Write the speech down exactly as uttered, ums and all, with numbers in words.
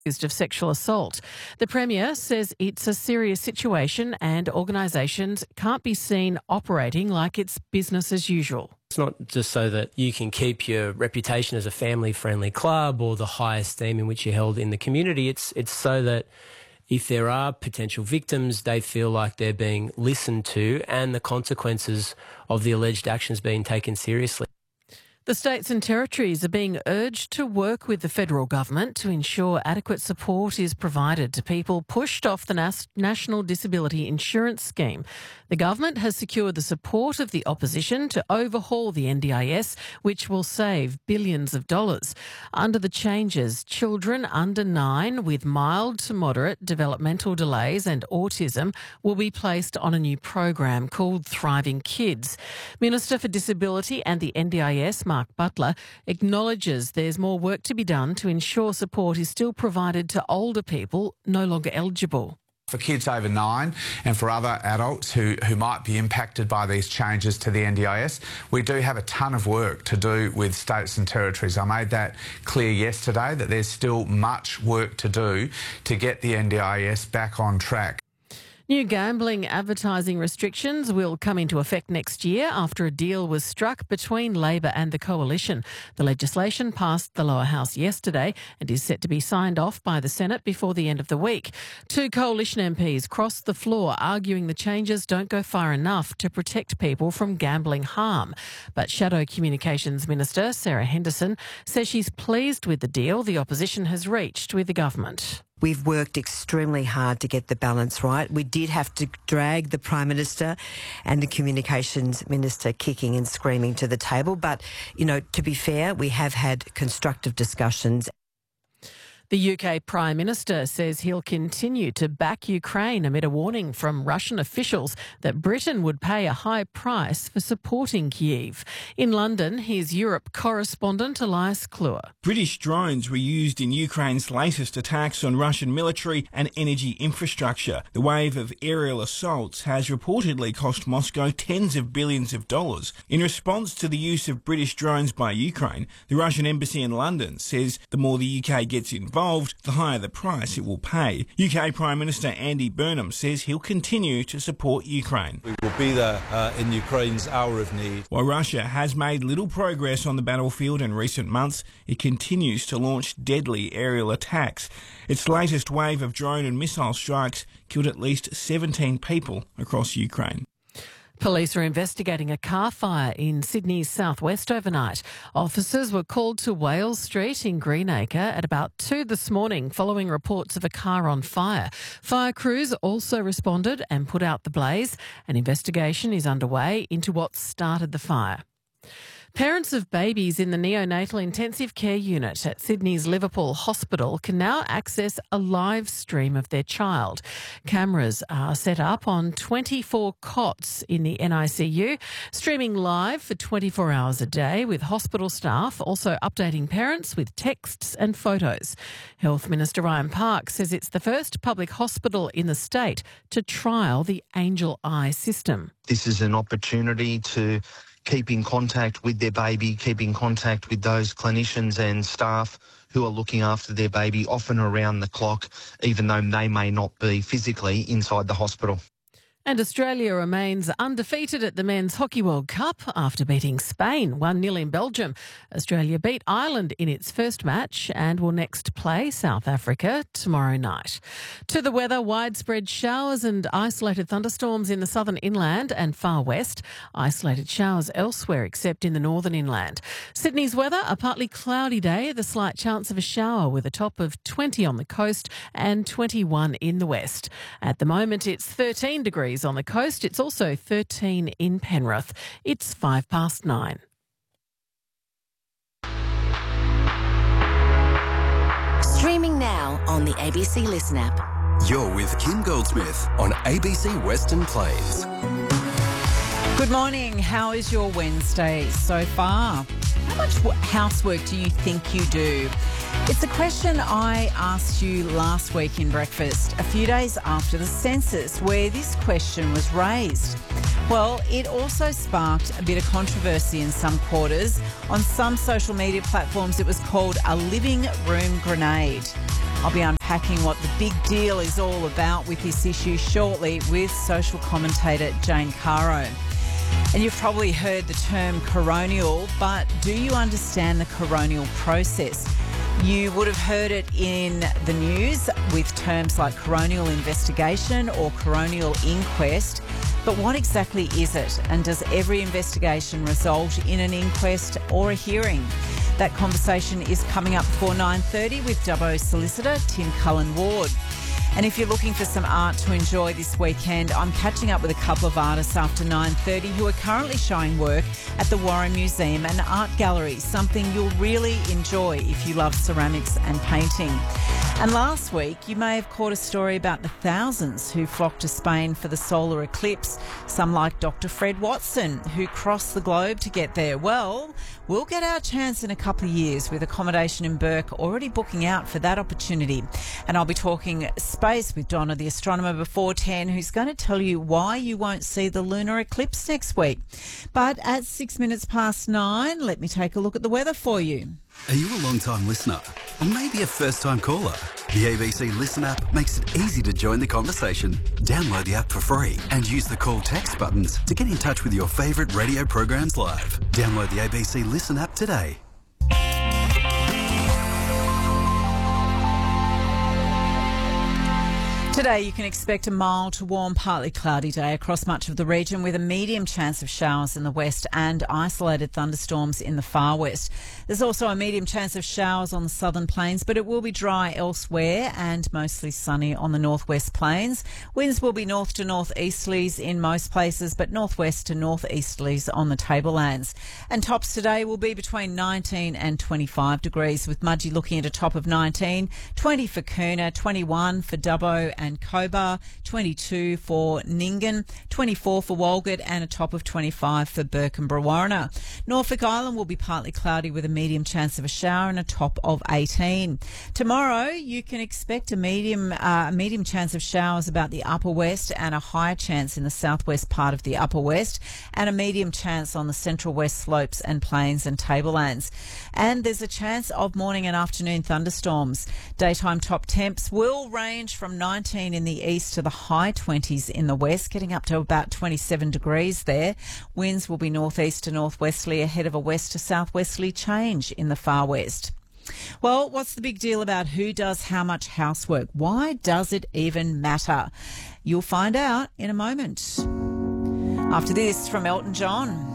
accused of sexual assault. The Premier says it's a serious situation and organisations can't be seen operating like it's business as usual. It's not just so that you can keep your reputation as a family-friendly club or the high esteem in which you're held in the community. It's it's so that if there are potential victims, they feel like they're being listened to and the consequences of the alleged actions being taken seriously. The states and territories are being urged to work with the federal government to ensure adequate support is provided to people pushed off the Nas- National Disability Insurance Scheme. The government has secured the support of the opposition to overhaul the N D I S, which will save billions of dollars. Under the changes, children under nine with mild to moderate developmental delays and autism will be placed on a new program called Thriving Kids. Minister for Disability and the N D I S, Mark Butler, acknowledges there's more work to be done to ensure support is still provided to older people no longer eligible. For kids over nine and for other adults who, who might be impacted by these changes to the N D I S, we do have a ton of work to do with states and territories. I made that clear yesterday, that there's still much work to do to get the N D I S back on track. New gambling advertising restrictions will come into effect next year after a deal was struck between Labor and the Coalition. The legislation passed the lower house yesterday and is set to be signed off by the Senate before the end of the week. Two Coalition M Ps crossed the floor arguing the changes don't go far enough to protect people from gambling harm. But Shadow Communications Minister Sarah Henderson says she's pleased with the deal the opposition has reached with the government. We've worked extremely hard to get the balance right. We did have to drag the Prime Minister and the Communications Minister kicking and screaming to the table. But, you know, to be fair, we have had constructive discussions. The U K Prime Minister says he'll continue to back Ukraine amid a warning from Russian officials that Britain would pay a high price for supporting Kyiv. In London, here's Europe correspondent Elias Kluwer. British drones were used in Ukraine's latest attacks on Russian military and energy infrastructure. The wave of aerial assaults has reportedly cost Moscow tens of billions of dollars. In response to the use of British drones by Ukraine, the Russian embassy in London says the more the U K gets involved, the higher the price it will pay. U K Prime Minister Andy Burnham says he'll continue to support Ukraine. We will be there uh, in Ukraine's hour of need. While Russia has made little progress on the battlefield in recent months, it continues to launch deadly aerial attacks. Its latest wave of drone and missile strikes killed at least seventeen people across Ukraine. Police are investigating a car fire in Sydney's southwest overnight. Officers were called to Wales Street in Greenacre at about two this morning following reports of a car on fire. Fire crews also responded and put out the blaze. An investigation is underway into what started the fire. Parents of babies in the neonatal intensive care unit at Sydney's Liverpool Hospital can now access a live stream of their child. Cameras are set up on twenty-four cots in the N I C U, streaming live for twenty-four hours a day, with hospital staff also updating parents with texts and photos. Health Minister Ryan Park says it's the first public hospital in the state to trial the Angel Eye system. This is an opportunity to keep in contact with their baby, keep in contact with those clinicians and staff who are looking after their baby, often around the clock, even though they may not be physically inside the hospital. And Australia remains undefeated at the Men's Hockey World Cup after beating Spain one nil in Belgium. Australia beat Ireland in its first match and will next play South Africa tomorrow night. To the weather, widespread showers and isolated thunderstorms in the southern inland and far west. Isolated showers elsewhere except in the northern inland. Sydney's weather, a partly cloudy day, the slight chance of a shower with a top of twenty on the coast and twenty-one in the west. At the moment, it's thirteen degrees on the coast. It's also thirteen in Penrith. It's five past nine. Streaming now on the A B C Listen app. You're with Kim Goldsmith on A B C Western Plains. Good morning. How is your Wednesday so far? How much housework do you think you do? It's a question I asked you last week in breakfast, a few days after the census, where this question was raised. Well, it also sparked a bit of controversy in some quarters. On some social media platforms, it was called a living room grenade. I'll be unpacking what the big deal is all about with this issue shortly with social commentator Jane Caro. And you've probably heard the term coronial, but do you understand the coronial process? You would have heard it in the news with terms like coronial investigation or coronial inquest. But what exactly is it? And does every investigation result in an inquest or a hearing? That conversation is coming up before nine thirty with Dubbo solicitor Tim Cullen Ward. And if you're looking for some art to enjoy this weekend, I'm catching up with a couple of artists after nine thirty who are currently showing work at the Warren Museum and Art Gallery, something you'll really enjoy if you love ceramics and painting. And last week, you may have caught a story about the thousands who flocked to Spain for the solar eclipse, some like Doctor Fred Watson, who crossed the globe to get there. Well, we'll get our chance in a couple of years with accommodation in Bourke already booking out for that opportunity. And I'll be talking space with Donna, the astronomer, before ten, who's going to tell you why you won't see the lunar eclipse next week. But at six minutes past nine, let me take a look at the weather for you. Are you a long-time listener? Or maybe a first-time caller? The A B C Listen app makes it easy to join the conversation. Download the app for free and use the call text buttons to get in touch with your favourite radio programs live. Download the A B C Listen app today. Today you can expect a mild to warm, partly cloudy day across much of the region with a medium chance of showers in the west and isolated thunderstorms in the far west. There's also a medium chance of showers on the southern plains, but it will be dry elsewhere and mostly sunny on the northwest plains. Winds will be north to northeasterlies in most places, but northwest to northeasterlies on the tablelands. And tops today will be between nineteen and twenty-five degrees, with Mudgee looking at a top of nineteen, twenty for Coona, twenty-one for Dubbo and Cobar, twenty-two for Nyngan, twenty-four for Walgett and a top of twenty-five for Bourke and Brewarrina. Norfolk Island will be partly cloudy with a medium chance of a shower and a top of eighteen. Tomorrow you can expect a medium uh, medium chance of showers about the upper west and a higher chance in the southwest part of the upper west and a medium chance on the central west slopes and plains and tablelands. And there's a chance of morning and afternoon thunderstorms. Daytime top temps will range from nineteen in the east to the high twenties in the west, getting up to about twenty-seven degrees there. Winds will be northeast to northwesterly ahead of a west to southwesterly change in the far west. Well, what's the big deal about who does how much housework? Why does it even matter? You'll find out in a moment. After this from Elton John.